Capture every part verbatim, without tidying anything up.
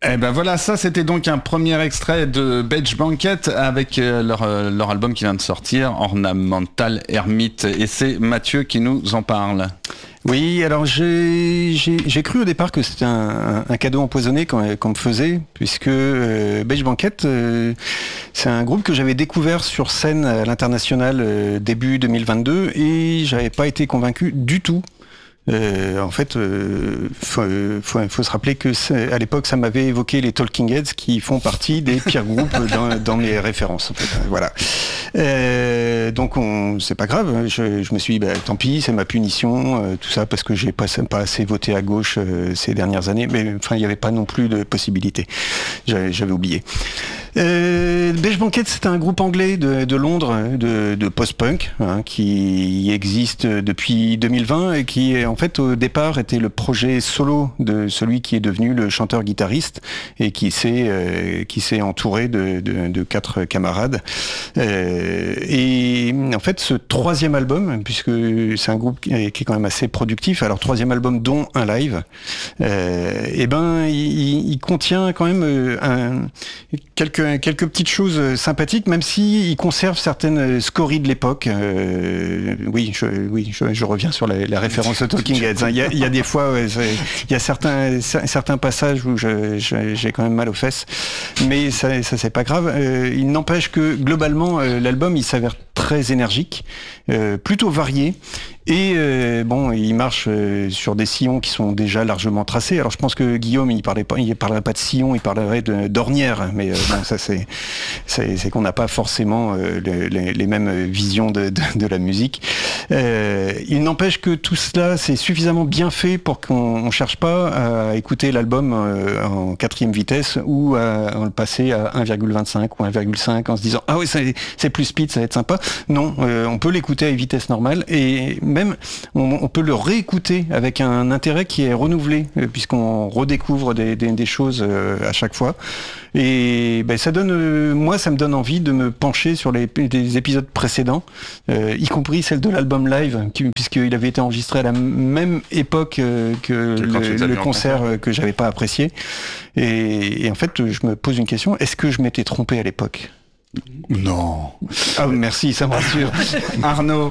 Eh ben voilà, ça c'était donc un premier extrait de Beige Banquet avec euh, leur, euh, leur album qui vient de sortir, Ornamental Hermit, et c'est Mathieu qui nous en parle. Oui, alors j'ai, j'ai, j'ai cru au départ que c'était un, un cadeau empoisonné qu'on, qu'on me faisait, puisque euh, Beige Banquet, euh, c'est un groupe que j'avais découvert sur scène à l'international euh, début deux mille vingt-deux et j'avais pas été convaincu du tout. Euh, en fait, euh, faut, faut, faut se rappeler que à l'époque, ça m'avait évoqué les Talking Heads qui font partie des pires groupes dans, dans mes références. En fait. Voilà. Euh, donc, on, c'est pas grave. Je, je me suis dit, bah, tant pis, c'est ma punition, euh, tout ça parce que j'ai pas, pas assez voté à gauche euh, ces dernières années. Mais enfin, il n'y avait pas non plus de possibilité. J'avais, j'avais oublié. Euh, Beige Banquet, c'est un groupe anglais de, de Londres, de, de post-punk, hein, qui existe depuis deux mille vingt et qui, en fait, au départ, était le projet solo de celui qui est devenu le chanteur-guitariste et qui s'est, euh, qui s'est entouré de, de, de quatre camarades. Euh, et en fait, ce troisième album, puisque c'est un groupe qui est, qui est quand même assez productif, alors troisième album dont un live, euh, et ben, il, il contient quand même un, quelques quelques petites choses sympathiques, même si il conserve certaines scories de l'époque. Euh, oui, je, oui, je, je reviens sur la, la référence aux Talking Heads. Hein. Il y a, il y a des fois, ouais, il y a certains certains passages où je, je, j'ai quand même mal aux fesses, mais ça, ça c'est pas grave. Euh, il n'empêche que globalement, euh, l'album il s'avère très énergique, euh, plutôt varié. Et euh, bon, il marche euh, sur des sillons qui sont déjà largement tracés. Alors je pense que Guillaume, il parlait pas, il parlerait pas de sillon, il parlerait de, d'ornières. Mais euh, bon, ça c'est, c'est, c'est qu'on n'a pas forcément euh, les, les, les mêmes visions de, de, de la musique. Euh, il n'empêche que tout cela, c'est suffisamment bien fait pour qu'on on cherche pas à écouter l'album euh, en quatrième vitesse ou à, à le passer à un virgule vingt-cinq ou un virgule cinq en se disant ah oui, c'est, c'est plus speed, ça va être sympa. Non, euh, on peut l'écouter à vitesse normale et même on, on peut le réécouter avec un intérêt qui est renouvelé euh, puisqu'on redécouvre des, des, des choses euh, à chaque fois. Et ben, ça donne, euh, moi, ça me donne envie de me pencher sur les, les épisodes précédents, euh, y compris celle de l'album live, qui, puisqu'il avait été enregistré à la même époque euh, que le, le concert euh, que j'avais pas apprécié. Et, et en fait, je me pose une question, est-ce que je m'étais trompé à l'époque ? Non. Ah merci, ça me rassure. Arnaud.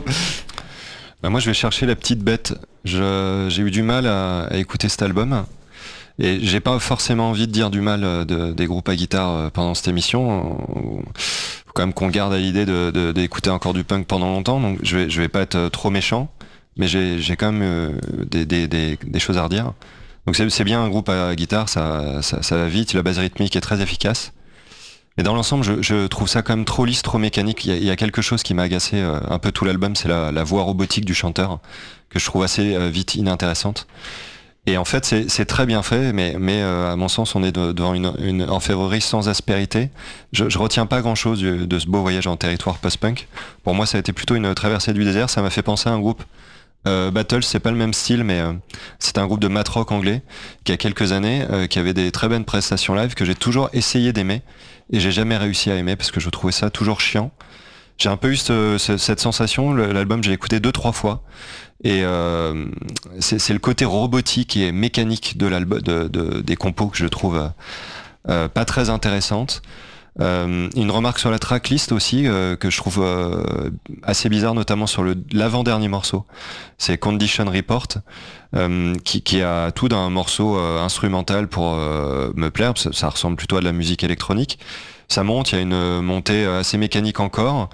Bah moi je vais chercher la petite bête. Je, j'ai eu du mal à, à écouter cet album et j'ai pas forcément envie de dire du mal de, des groupes à guitare pendant cette émission. Faut quand même qu'on garde à l'idée de, de, d'écouter encore du punk pendant longtemps, donc je vais, je vais pas être trop méchant, mais j'ai, j'ai quand même euh, des, des, des, des choses à redire. Donc c'est, c'est bien un groupe à guitare, ça, ça, ça va vite, la base rythmique est très efficace. Mais dans l'ensemble, je, je trouve ça quand même trop lisse, trop mécanique. Il y a, il y a quelque chose qui m'a agacé euh, un peu tout l'album, c'est la, la voix robotique du chanteur, que je trouve assez euh, vite inintéressante. Et en fait, c'est, c'est très bien fait, mais, mais euh, à mon sens, on est de, devant une, une orfèvrerie sans aspérité. Je, je retiens pas grand-chose de, de ce beau voyage en territoire post-punk. Pour moi, ça a été plutôt une traversée du désert. Ça m'a fait penser à un groupe. Euh, Battles, c'est pas le même style, mais euh, c'est un groupe de mat rock anglais qui a quelques années, euh, qui avait des très bonnes prestations live que j'ai toujours essayé d'aimer et j'ai jamais réussi à aimer parce que je trouvais ça toujours chiant. J'ai un peu eu ce, ce, cette sensation. L'album, j'ai écouté deux trois fois et euh, c'est, c'est le côté robotique et mécanique de l'album, de, de, des compos que je trouve euh, pas très intéressante. Euh, une remarque sur la tracklist aussi euh, que je trouve euh, assez bizarre, notamment sur le l'avant-dernier morceau, c'est Condition Report, euh, qui, qui a tout d'un morceau euh, instrumental pour euh, me plaire, ça, ça ressemble plutôt à de la musique électronique. Ça monte, il y a une montée assez mécanique encore,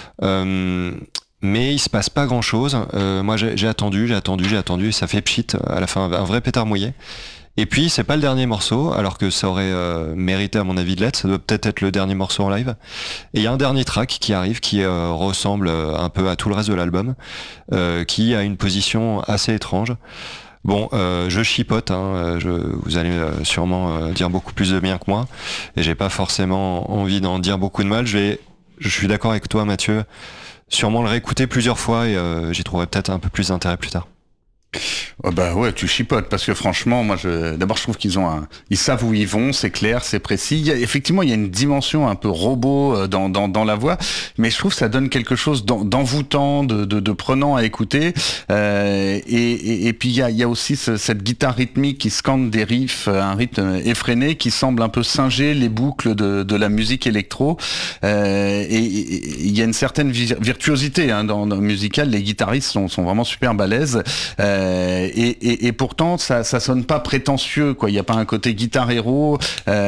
euh, mais il se passe pas grand-chose. Euh, moi j'ai, j'ai attendu, j'ai attendu, j'ai attendu, et ça fait pchit à la fin, un vrai pétard mouillé. Et puis c'est pas le dernier morceau, alors que ça aurait euh, mérité à mon avis de l'être, ça doit peut-être être le dernier morceau en live. Et il y a un dernier track qui arrive, qui euh, ressemble un peu à tout le reste de l'album, euh, qui a une position assez étrange. Bon, euh, je chipote, hein, je, vous allez euh, sûrement euh, dire beaucoup plus de bien que moi, et j'ai pas forcément envie d'en dire beaucoup de mal. Je vais, je suis d'accord avec toi Mathieu, sûrement le réécouter plusieurs fois et euh, j'y trouverai peut-être un peu plus d'intérêt plus tard. Oh bah ouais, tu chipotes parce que franchement, moi, je, d'abord, je trouve qu'ils ont un, ils savent où ils vont, c'est clair, c'est précis. Il y a, effectivement, il y a une dimension un peu robot dans dans dans la voix, mais je trouve que ça donne quelque chose d'envoûtant, de de, de prenant à écouter. Euh, et, et et puis il y a il y a aussi ce, cette guitare rythmique qui scande des riffs, un rythme effréné qui semble un peu singer les boucles de de la musique électro. Euh, et il y a une certaine virtuosité hein, dans, dans musicale. Les guitaristes sont sont vraiment super balèzes. Euh, Et, et, et pourtant, ça, ça sonne pas prétentieux, quoi. Il n'y a pas un côté guitare héros.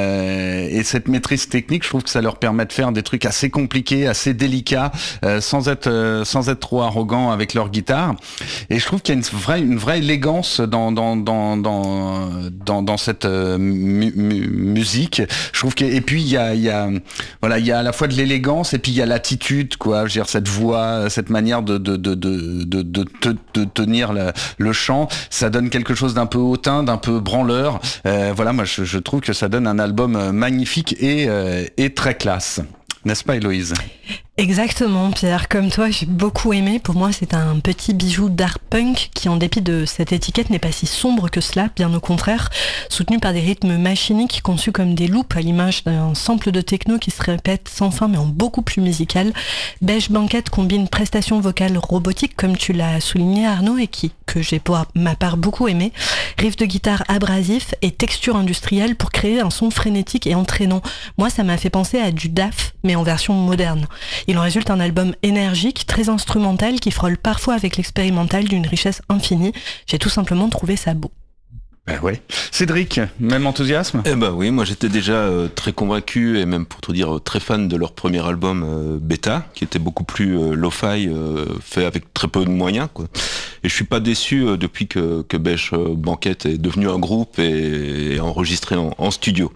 Euh, et cette maîtrise technique, je trouve que ça leur permet de faire des trucs assez compliqués, assez délicats, euh, sans être, euh, sans être trop arrogant avec leur guitare. Et je trouve qu'il y a une vraie, une vraie élégance dans, dans, dans, dans, dans, dans cette euh, mu, mu, musique. Je trouve que, et puis il y a, il y a, voilà, il y a à la fois de l'élégance et puis il y a l'attitude, quoi. Je veux dire, cette voix, cette manière de, de, de, de, de, de, de, de tenir le, le chant. Ça donne quelque chose d'un peu hautain, d'un peu branleur. Euh, voilà, moi je, je trouve que ça donne un album magnifique et, euh, et très classe. N'est-ce pas, Héloïse ? Exactement, Pierre. Comme toi, j'ai beaucoup aimé. Pour moi, c'est un petit bijou d'art punk qui, en dépit de cette étiquette, n'est pas si sombre que cela, bien au contraire. Soutenu par des rythmes machiniques conçus comme des loops à l'image d'un sample de techno qui se répète sans fin mais en beaucoup plus musical. Beige Banquet combine prestations vocales robotiques, comme tu l'as souligné, Arnaud, et qui, que j'ai pour ma part beaucoup aimé, riff de guitare abrasif et texture industrielle pour créer un son frénétique et entraînant. Moi, ça m'a fait penser à du D A F, mais en version moderne. Il en résulte un album énergique, très instrumental, qui frôle parfois avec l'expérimental d'une richesse infinie. J'ai tout simplement trouvé ça beau. Ben ouais. Cédric, même enthousiasme ? Eh ben oui, moi j'étais déjà euh, très convaincu et même pour tout dire très fan de leur premier album euh, Beta, qui était beaucoup plus euh, lo-fi, euh, fait avec très peu de moyens, quoi. Et je suis pas déçu euh, depuis que, que Beige Banquet est devenu un groupe et, et enregistré en, en studio.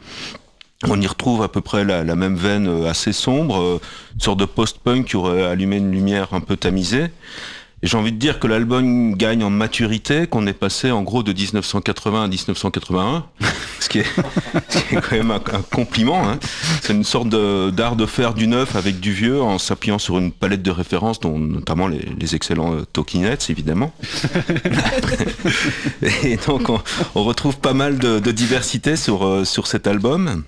On y retrouve à peu près la, la même veine assez sombre, une sorte de post-punk qui aurait allumé une lumière un peu tamisée. Et j'ai envie de dire que l'album gagne en maturité, qu'on est passé en gros de dix-neuf cent quatre-vingts à dix-neuf cent quatre-vingt-un, ce qui est, ce qui est quand même un, un compliment. Hein. C'est une sorte de, d'art de faire du neuf avec du vieux en s'appuyant sur une palette de références, dont notamment les, les excellents euh, Talking Heads, évidemment. Et donc on, on retrouve pas mal de, de diversité sur, euh, sur cet album.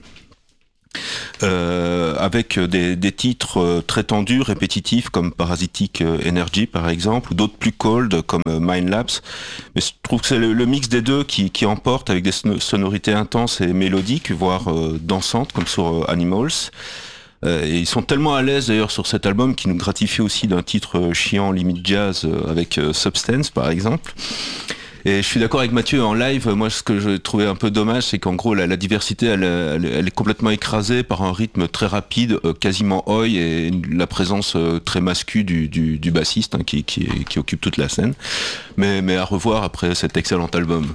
Euh, avec des, des titres très tendus, répétitifs comme Parasitic Energy par exemple, ou d'autres plus cold comme Mind Lapse. Mais je trouve que c'est le, le mix des deux qui, qui emporte avec des sonorités intenses et mélodiques, voire euh, dansantes comme sur euh, Animals. Euh, et ils sont tellement à l'aise d'ailleurs sur cet album qui nous gratifie aussi d'un titre chiant limite jazz euh, avec euh, Substance par exemple. Et je suis d'accord avec Mathieu, en live, moi ce que je trouvais un peu dommage, c'est qu'en gros la, la diversité elle, elle, elle est complètement écrasée par un rythme très rapide, euh, quasiment oi, et la présence euh, très mascu du, du, du bassiste hein, qui, qui, qui occupe toute la scène. Mais, mais à revoir après cet excellent album.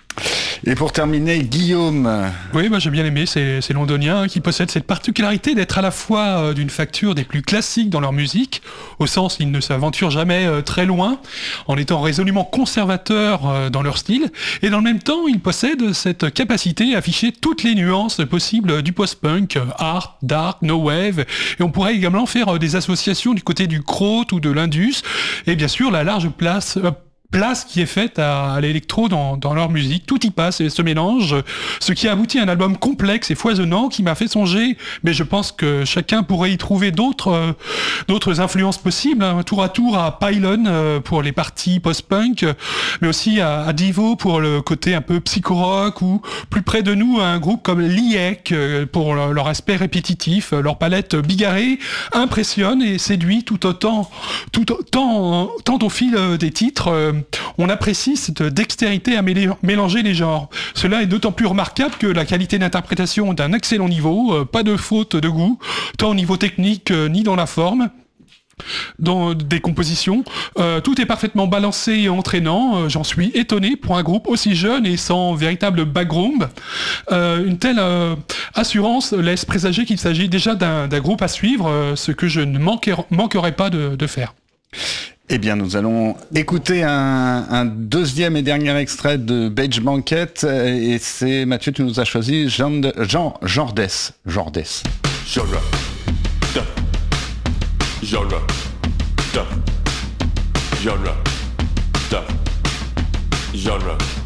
Et pour terminer, Guillaume. Oui, moi j'ai bien aimé ces, ces londoniens qui possèdent cette particularité d'être à la fois euh, d'une facture des plus classiques dans leur musique, au sens ils ne s'aventurent jamais euh, très loin, en étant résolument conservateurs euh, dans leur style, et dans le même temps ils possèdent cette capacité à afficher toutes les nuances possibles du post-punk, euh, art, dark, no wave, et on pourrait également faire euh, des associations du côté du kraut ou de l'indus, et bien sûr la large place... Euh, place qui est faite à, à l'électro dans, dans leur musique, tout y passe et se mélange, ce qui aboutit à un album complexe et foisonnant qui m'a fait songer, mais je pense que chacun pourrait y trouver d'autres euh, d'autres influences possibles, hein, tour à tour à Pylon euh, pour les parties post-punk, mais aussi à, à Divo pour le côté un peu psycho-rock, ou plus près de nous un groupe comme Liek euh, pour leur, leur aspect répétitif. Leur palette bigarrée impressionne et séduit tout autant, tout autant tant au fil euh, des titres. Euh, On apprécie cette dextérité à mélanger les genres. Cela est d'autant plus remarquable que la qualité d'interprétation est d'un excellent niveau, euh, pas de faute de goût, tant au niveau technique euh, ni dans la forme. Dans des compositions, euh, tout est parfaitement balancé et entraînant. Euh, j'en suis étonné pour un groupe aussi jeune et sans véritable background. Euh, une telle euh, assurance laisse présager qu'il s'agit déjà d'un, d'un groupe à suivre, euh, ce que je ne manquerai, manquerai pas de, de faire. Eh bien, nous allons écouter un, un deuxième et dernier extrait de Beige Banquet, et c'est, Mathieu, tu nous as choisi Jean, de, Jean Jordes. Jordes. Genre. Da. Genre. Da. Genre. Da. genre.